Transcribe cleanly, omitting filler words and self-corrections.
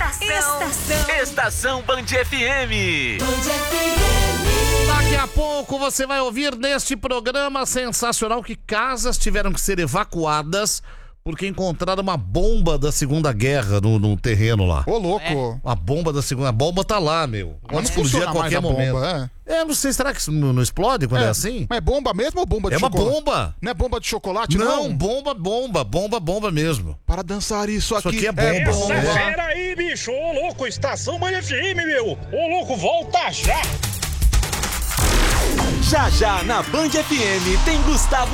Estação Band FM. Daqui a pouco você vai ouvir neste programa sensacional que casas tiveram que ser evacuadas porque encontraram uma bomba da Segunda Guerra no terreno lá. Ô, louco. A bomba da Segunda... A bomba tá lá, meu. Mas não explodir a qualquer momento. Bomba, não sei, será que isso não explode quando é assim? Mas é bomba mesmo ou bomba de chocolate? É uma bomba. Não é bomba de chocolate, não? Não, bomba mesmo. Para dançar isso aqui. Isso aqui é bomba. Pera aí, bicho. Ô, louco, Estação Band FM, meu. Ô, louco, volta já. Já na Band FM tem Gustavo